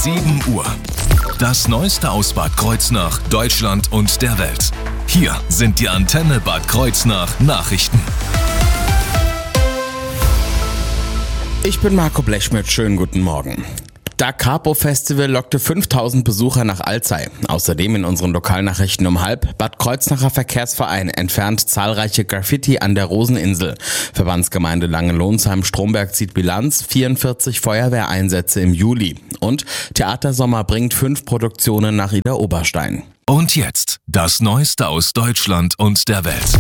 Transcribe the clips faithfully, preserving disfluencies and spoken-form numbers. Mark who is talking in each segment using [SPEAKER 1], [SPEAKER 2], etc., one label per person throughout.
[SPEAKER 1] sieben Uhr. Das Neueste aus Bad Kreuznach, Deutschland und der Welt. Hier sind die Antenne Bad Kreuznach Nachrichten.
[SPEAKER 2] Ich bin Marco Blechschmidt, schönen guten Morgen. Da Capo Festival lockte fünftausend Besucher nach Alzey. Außerdem in unseren Lokalnachrichten um halb: Bad Kreuznacher Verkehrsverein entfernt zahlreiche Graffiti an der Roseninsel. Verbandsgemeinde Langenlohnsheim-Stromberg zieht Bilanz, vierundvierzig Feuerwehreinsätze im Juli. Und Theatersommer bringt fünf Produktionen nach Ida Oberstein.
[SPEAKER 1] Und jetzt das Neueste aus Deutschland und der Welt.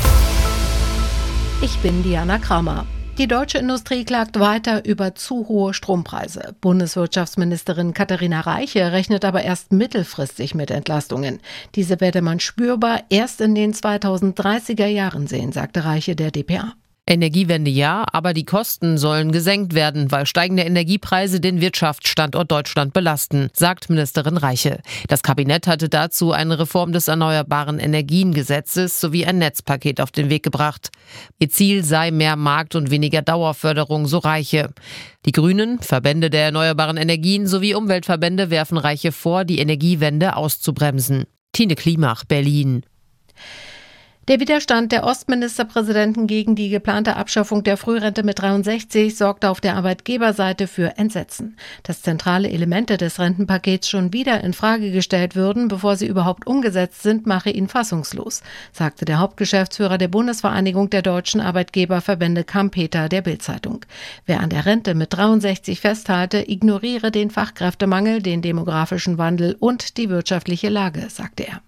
[SPEAKER 3] Ich bin Diana Kramer. Die deutsche Industrie klagt weiter über zu hohe Strompreise. Bundeswirtschaftsministerin Katharina Reiche rechnet aber erst mittelfristig mit Entlastungen. Diese werde man spürbar erst in den zweitausenddreißiger Jahren sehen, sagte Reiche der D P A.
[SPEAKER 4] Energiewende ja, aber die Kosten sollen gesenkt werden, weil steigende Energiepreise den Wirtschaftsstandort Deutschland belasten, sagt Ministerin Reiche. Das Kabinett hatte dazu eine Reform des Erneuerbaren Energiengesetzes sowie ein Netzpaket auf den Weg gebracht. Ihr Ziel sei mehr Markt- und weniger Dauerförderung, so Reiche. Die Grünen, Verbände der erneuerbaren Energien sowie Umweltverbände werfen Reiche vor, die Energiewende auszubremsen. Tine Klimach, Berlin.
[SPEAKER 3] Der Widerstand der Ostministerpräsidenten gegen die geplante Abschaffung der Frührente mit dreiundsechzig sorgte auf der Arbeitgeberseite für Entsetzen. Dass zentrale Elemente des Rentenpakets schon wieder in Frage gestellt würden, bevor sie überhaupt umgesetzt sind, mache ihn fassungslos, sagte der Hauptgeschäftsführer der Bundesvereinigung der deutschen Arbeitgeberverbände Kampeter der Bild-Zeitung. Wer an der Rente mit dreiundsechzig festhalte, ignoriere den Fachkräftemangel, den demografischen Wandel und die wirtschaftliche Lage, sagte er.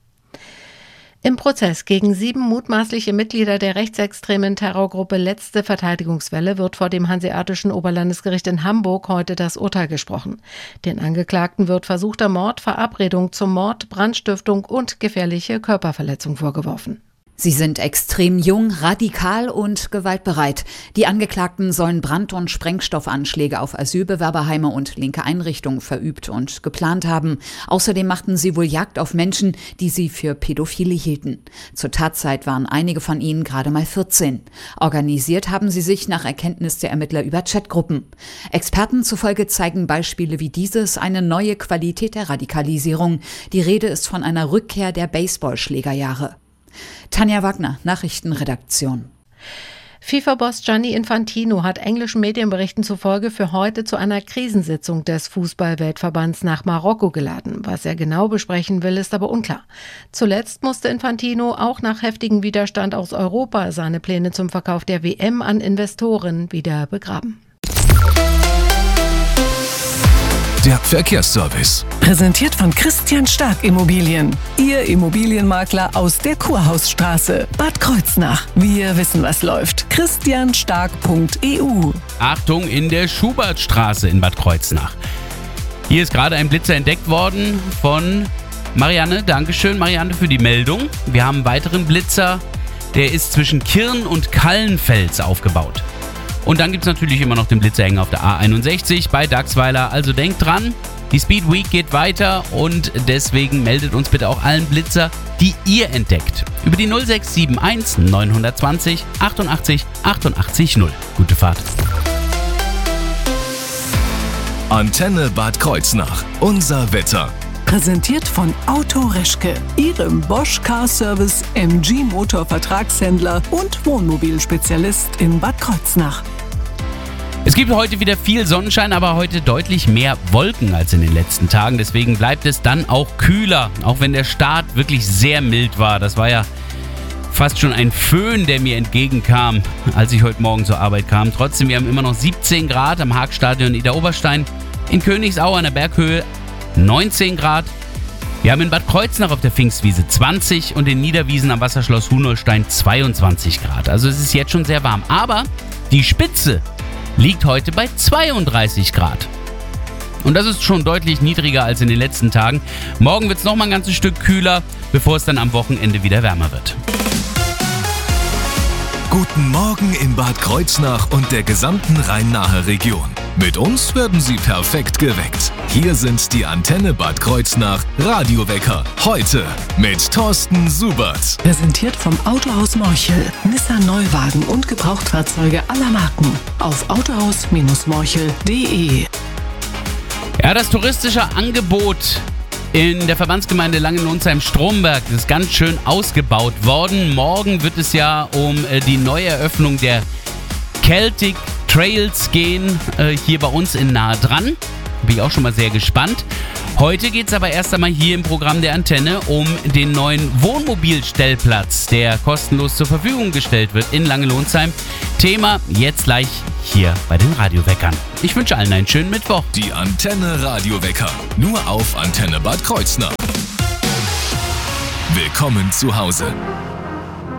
[SPEAKER 3] Im Prozess gegen sieben mutmaßliche Mitglieder der rechtsextremen Terrorgruppe Letzte Verteidigungswelle wird vor dem Hanseatischen Oberlandesgericht in Hamburg heute das Urteil gesprochen. Den Angeklagten wird versuchter Mord, Verabredung zum Mord, Brandstiftung und gefährliche Körperverletzung vorgeworfen.
[SPEAKER 5] Sie sind extrem jung, radikal und gewaltbereit. Die Angeklagten sollen Brand- und Sprengstoffanschläge auf Asylbewerberheime und linke Einrichtungen verübt und geplant haben. Außerdem machten sie wohl Jagd auf Menschen, die sie für Pädophile hielten. Zur Tatzeit waren einige von ihnen gerade mal vierzehn. Organisiert haben sie sich nach Erkenntnis der Ermittler über Chatgruppen. Experten zufolge zeigen Beispiele wie dieses eine neue Qualität der Radikalisierung. Die Rede ist von einer Rückkehr der Baseballschlägerjahre. Tanja Wagner, Nachrichtenredaktion.
[SPEAKER 3] FIFA-Boss Gianni Infantino hat englischen Medienberichten zufolge für heute zu einer Krisensitzung des Fußball-Weltverbands nach Marokko geladen. Was er genau besprechen will, ist aber unklar. Zuletzt musste Infantino auch nach heftigem Widerstand aus Europa seine Pläne zum Verkauf der W M an Investoren wieder begraben.
[SPEAKER 1] Der Verkehrsservice.
[SPEAKER 6] Präsentiert von Christian Stark Immobilien. Ihr Immobilienmakler aus der Kurhausstraße, Bad Kreuznach. Wir wissen, was läuft. christian stark punkt e u.
[SPEAKER 7] Achtung, in der Schubertstraße in Bad Kreuznach. Hier ist gerade ein Blitzer entdeckt worden von Marianne. Dankeschön, Marianne, für die Meldung. Wir haben einen weiteren Blitzer. Der ist zwischen Kirn und Kallenfels aufgebaut. Und dann gibt es natürlich immer noch den Blitzerhänger auf der A einundsechzig bei Dachsweiler. Also denkt dran, die Speed Week geht weiter und deswegen meldet uns bitte auch allen Blitzer, die ihr entdeckt. Über die null sechs sieben eins neun zwei null achtundachtzig achtundachtzig null. Gute Fahrt.
[SPEAKER 1] Antenne Bad Kreuznach. Unser Wetter.
[SPEAKER 6] Präsentiert von Auto Reschke, Ihrem Bosch Car Service M G Motor Vertragshändler und Wohnmobilspezialist in Bad Kreuznach.
[SPEAKER 7] Es gibt heute wieder viel Sonnenschein, aber heute deutlich mehr Wolken als in den letzten Tagen. Deswegen bleibt es dann auch kühler, auch wenn der Start wirklich sehr mild war. Das war ja fast schon ein Föhn, der mir entgegenkam, als ich heute Morgen zur Arbeit kam. Trotzdem, wir haben immer noch siebzehn Grad am Haagstadion Ida Oberstein, in Königsau an der Berghöhe neunzehn Grad. Wir haben in Bad Kreuznach auf der Pfingstwiese zwanzig und in Niederwiesen am Wasserschloss Hunolstein zweiundzwanzig Grad. Also es ist jetzt schon sehr warm. Aber die Spitze liegt heute bei zweiunddreißig Grad. Und das ist schon deutlich niedriger als in den letzten Tagen. Morgen wird es noch mal ein ganzes Stück kühler, bevor es dann am Wochenende wieder wärmer wird.
[SPEAKER 1] Guten Morgen in Bad Kreuznach und der gesamten Rhein-Nahe-Region. Mit uns werden Sie perfekt geweckt. Hier sind die Antenne Bad Kreuznach Radiowecker. Heute mit Thorsten Subert.
[SPEAKER 6] Präsentiert vom Autohaus Morchel. Nissan Neuwagen und Gebrauchtfahrzeuge aller Marken. Auf autohaus Bindestrich morchel punkt de.
[SPEAKER 7] Ja, das touristische Angebot in der Verbandsgemeinde Langenlonsheim-Stromberg ist ganz schön ausgebaut worden. Morgen wird es ja um die Neueröffnung der Celtic Trails gehen, äh, hier bei uns in Nahe dran. Bin ich auch schon mal sehr gespannt. Heute geht es aber erst einmal hier im Programm der Antenne um den neuen Wohnmobilstellplatz, der kostenlos zur Verfügung gestellt wird in Langenlonsheim. Thema jetzt gleich hier bei den Radioweckern. Ich wünsche allen einen schönen Mittwoch.
[SPEAKER 1] Die Antenne Radiowecker, nur auf Antenne Bad Kreuznach. Willkommen zu Hause.